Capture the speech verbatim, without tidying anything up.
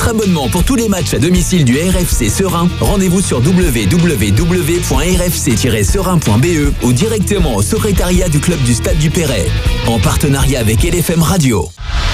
votre abonnement pour tous les matchs à domicile du R F C Serein, rendez-vous sur w w w point r f c tiret serein point b e ou directement au secrétariat du club du Stade du Perret. En partenariat avec L F M Radio.